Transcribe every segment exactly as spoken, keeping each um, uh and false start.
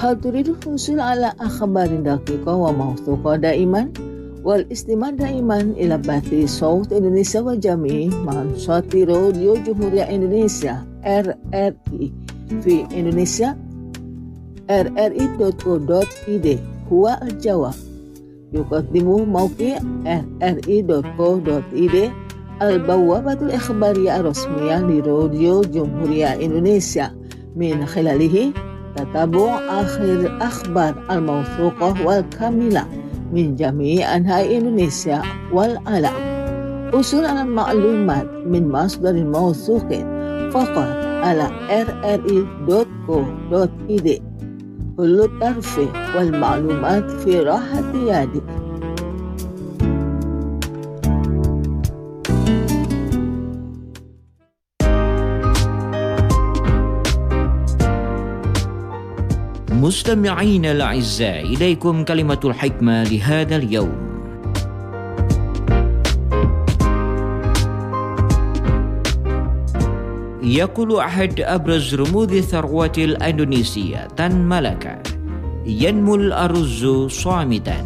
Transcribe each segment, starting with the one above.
هل تريد الحصول على أخبار دقيقة وموثوقة دائما؟ والاستماع دائما إلى بث صوت إندونيسيا وجميع منصات راديو جمهورية إندونيسيا R R I في إندونيسيا r r i dot co dot i d هو الجواب. يقدم موقع r r i dot co dot i d البوابة الإخبارية الرسمية لراديو جمهورية إندونيسيا، من خلاله تتابع آخر الأخبار الموثوقة والكاملة من جميع أنحاء إندونيسيا والعالم. حصول على المعلومات من مصدر موثوق فقط على r r i dot co dot i d. كل الترفيه والمعلومات في راحة يدك. مستمعين الأعزاء، إليكم كلمة الحكمة لهذا اليوم. يقول أحد أبرز رموز الثروة الإندونيسية تان مالاكا: ينمو الأرز صامتا.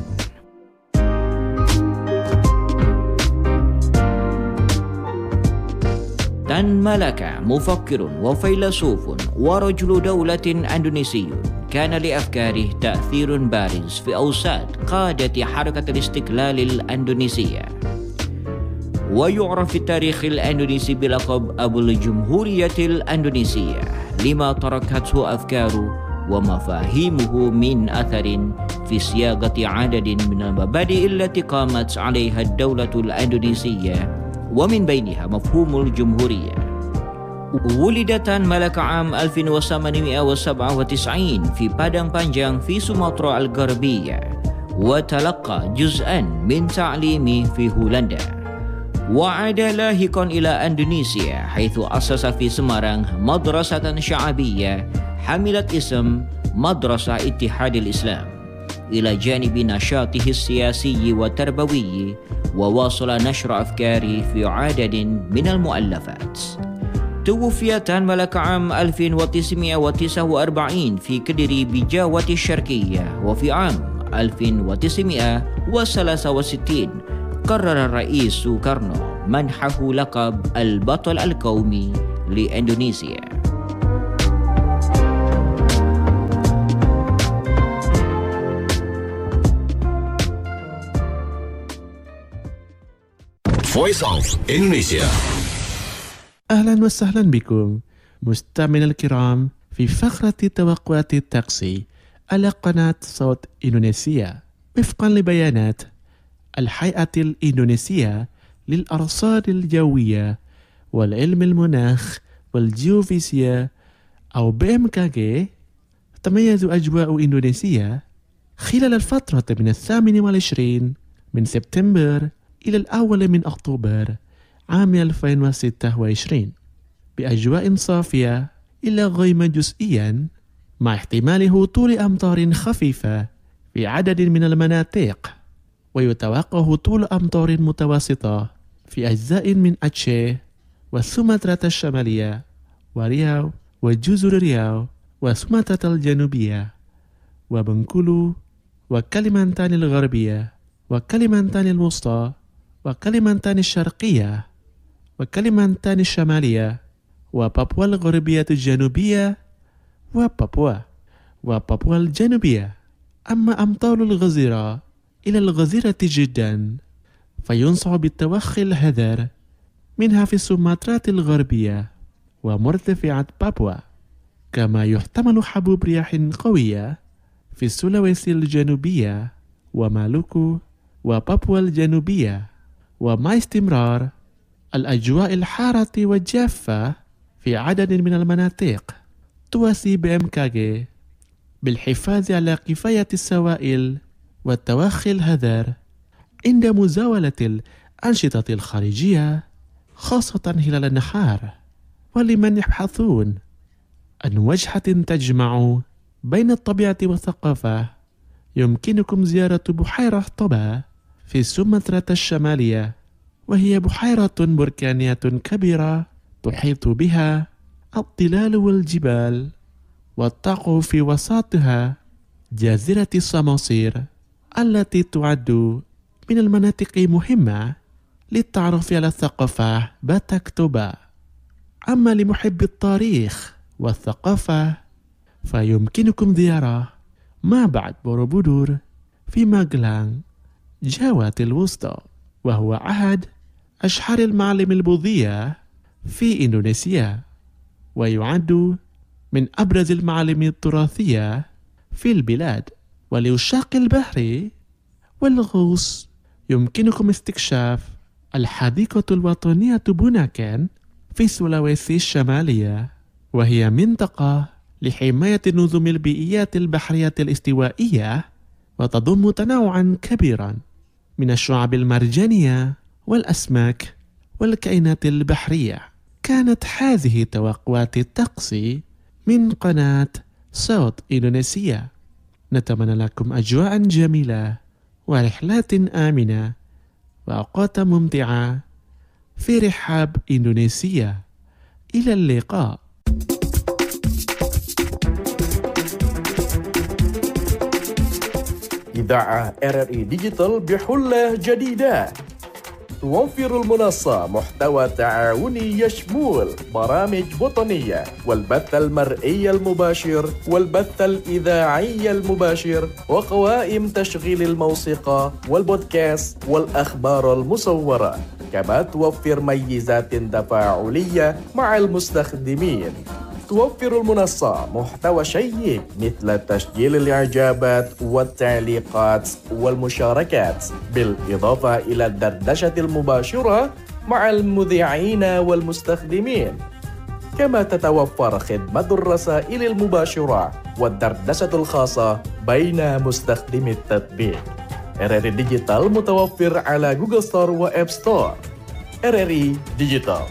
تان مالاكا مفكر وفيلسوف ورجل دولة إندونيسي، كان لأفكاره تأثير بارز في أوساط قادة حركة الاستقلال الإندونيسية، ويعرف في التاريخ الإندونيسي بلقب أبو الجمهورية الإندونيسية لما تركته أفكاره ومفاهيمه من أثر في صياغة عدد من المبادئ التي قامت عليها الدولة الإندونيسية، ومن بينها مفهوم الجمهورية. ولد تان مالاكا عام ألف وثمانمائة وسبعة وتسعين في بادang panjang في سومطرة الغربية، وتلقى جزءا من تعليمه في هولندا، وعاد لاحقا إلى إندونيسيا حيث أسس في سمارang مدرسة شعبية حملت اسم مدرسة اتحاد الإسلام، إلى جانب نشاطه السياسي والتربوي، وواصل نشر أفكاره في عدد من المؤلفات. توفي تان مالاكا عام ألف وتسعمائة وتسعة وأربعين في كديري بجاوة الشرقية، وفي عام ألف وتسعمائة وثلاثة وستين قرر الرئيس سوكارنو منحه لقب البطل القومي لإندونيسيا. Voice of Indonesia. أهلا وسهلا بكم مستمعينا الكرام في فقرة توقعات الطقس على قناة صوت إندونيسيا، وفقا لبيانات الهيئة الإندونيسية للأرصاد الجوية والعلم المناخ والجيوفيزياء أو بي إم كي جي. تميز أجواء إندونيسيا خلال الفترة من الثامن والعشرين من سبتمبر إلى الأول من أكتوبر عام ألفين وستة وعشرين بأجواء صافية إلى غيم جزئيا، مع احتمال هطول أمطار خفيفة في عدد من المناطق، ويتوقع هطول أمطار متوسطة في أجزاء من أتشه وسومطرة الشمالية ورياو وجزر رياو وسومطرة الجنوبية وبنكولو وكليمانتان الغربية وكليمانتان الوسطى وكليمانتان الشرقية وكليمانتان الشمالية وبابوا الغربية الجنوبية وبابوا وبابوا الجنوبية. أما أمطار الغزيرة إلى الغزيرة جدا فينصح بالتوخي الحذر منها في سومطرة الغربية ومرتفعات بابوا، كما يحتمل حبوب رياح قوية في السلويسي الجنوبية ومالوكو وبابوا الجنوبية، ومع استمرار الأجواء الحارة والجافة في عدد من المناطق. توصي بي إم كي جي بالحفاظ على كفاية السوائل والتوخي الحذر عند مزاولة الأنشطة الخارجية خاصة خلال النهار. ولمن يبحثون عن وجهة تجمع بين الطبيعة والثقافة، يمكنكم زيارة بحيرة طبا في سومطرة الشمالية، وهي بحيرة بركانية كبيرة تحيط بها الظلال والجبال، وتقع في وسطها جزيرة الصماصير التي تعد من المناطق المهمة للتعرف على الثقافة باتاكتوبا. أما لمحب التاريخ والثقافة فيمكنكم زيارة معبد بوروبودور في ماغلان جاوة الوسطى، وهو أحد أشهر المعالم البوذية في إندونيسيا، ويعد من أبرز المعالم التراثية في البلاد. ولعشاق البحر والغوص يمكنكم استكشاف الحديقة الوطنية بوناكان في سولاويسي الشمالية، وهي منطقة لحماية النظم البيئية البحرية الاستوائية، وتضم تنوعا كبيرا من الشعاب المرجانية والأسماك والكائنات البحرية. كانت هذه توقعات الطقس من قناة صوت إندونيسيا. نتمنى لكم أجواء جميلة ورحلات آمنة وأوقات ممتعة في رحاب إندونيسيا. إلى اللقاء. إذاعة آر آر إي ديجيتال بحلة جديدة. توفر المنصة محتوى تعاوني يشمل برامج وطنية والبث المرئي المباشر والبث الإذاعي المباشر وقوائم تشغيل الموسيقى والبودكاست والأخبار المصورة. كما توفر ميزات تفاعلية مع المستخدمين. توفر المنصة محتوى شيق مثل تسجيل الإعجابات والتعليقات والمشاركات، بالإضافة إلى الدردشة المباشرة مع المذيعين والمستخدمين. كما تتوفر خدمة الرسائل المباشرة والدردشة الخاصة بين مستخدمي التطبيق. آر آر إي ديجيتال متوفر على جوجل ستور وآب ستور. آر آر إي ديجيتال.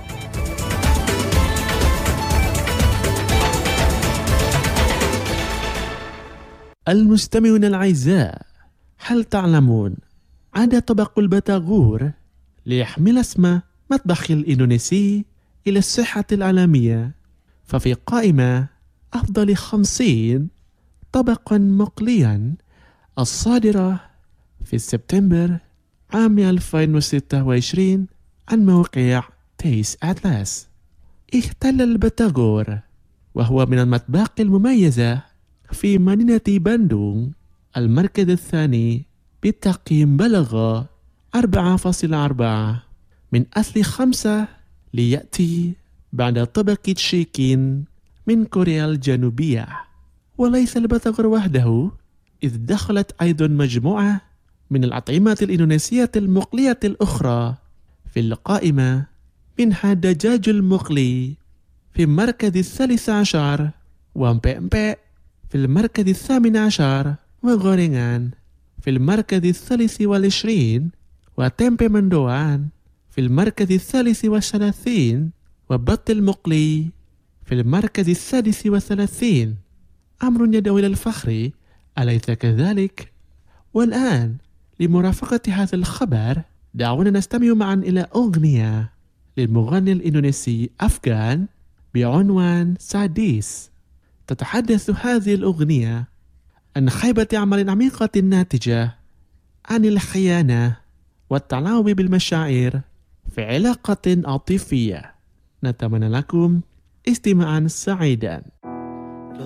المستمعون الأعزاء، هل تعلمون عاد طبق البتاغور ليحمل اسم مطبخ الإندونيسي إلى الساحة العالمية؟ ففي قائمة أفضل خمسين طبقا مقليا الصادرة في سبتمبر عام ألفين وستة وعشرين عن موقع تيس أتلاس، احتل البتاغور، وهو من المطابخ المميزة في مدينة باندونغ، المركز الثاني بالتقييم بلغ أربعة فاصلة أربعة من أصل خمسة، ليأتي بعد طبق تشيكين من كوريا الجنوبية. وليس البتاغور وحده، إذ دخلت أيضا مجموعة من الأطعمة الإندونيسية المقلية الأخرى في القائمة، منها الدجاج المقلي في المركز الثالث عشر، ومبئ في المركز الثامن عشر، وغورينغان في المركز الثالث والعشرين، وتمبي مندوان في المركز الثالث والثلاثين، وبط المقلي في المركز السادس والثلاثين. أمر يدعو إلى الفخر، أليس كذلك؟ والآن لمرافقة هذا الخبر دعونا نستمع معا إلى أغنية للمغني الإندونيسي أفغان بعنوان ساديس. تتحدث هذه الأغنية عن خيبة عمل عميقة ناتجة عن الخيانة والتلاعب بالمشاعر في علاقة عاطفية. نتمنى لكم استماعا سعيدا.